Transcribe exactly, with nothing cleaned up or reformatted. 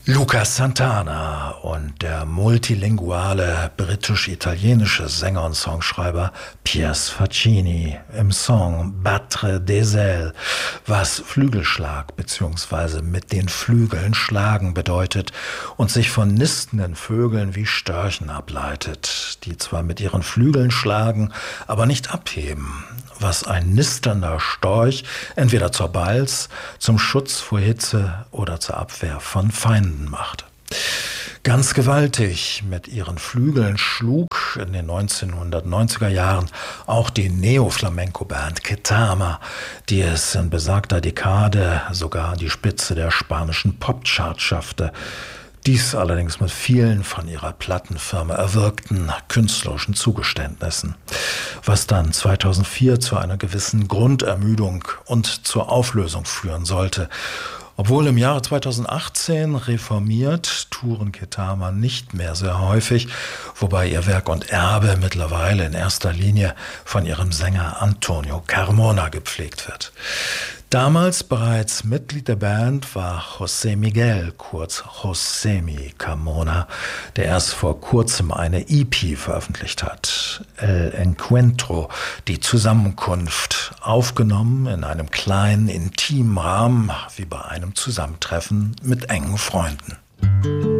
Lucas Santana und der multilinguale britisch-italienische Sänger und Songschreiber Piers Faccini im Song Battre des ailes, was Flügelschlag bzw. mit den Flügeln schlagen bedeutet und sich von nistenden Vögeln wie Störchen ableitet, die zwar mit ihren Flügeln schlagen, aber nicht abheben, was ein nisternder Storch entweder zur Balz, zum Schutz vor Hitze oder zur Abwehr von Feinden macht. Ganz gewaltig mit ihren Flügeln schlug in den neunzehnhundertneunziger Jahren auch die Neo-Flamenco-Band Ketama, die es in besagter Dekade sogar an die Spitze der spanischen Popcharts schaffte. Dies allerdings mit vielen von ihrer Plattenfirma erwirkten künstlerischen Zugeständnissen, was dann zweitausendvier zu einer gewissen Grundermüdung und zur Auflösung führen sollte. Obwohl im Jahre zweitausendachtzehn reformiert, touren Ketama nicht mehr sehr häufig, wobei ihr Werk und Erbe mittlerweile in erster Linie von ihrem Sänger Antonio Carmona gepflegt wird. Damals bereits Mitglied der Band war José Miguel, kurz Josemi Carmona, der erst vor kurzem eine E P veröffentlicht hat. El Encuentro, die Zusammenkunft, aufgenommen in einem kleinen, intimen Rahmen, wie bei einem Zusammentreffen mit engen Freunden.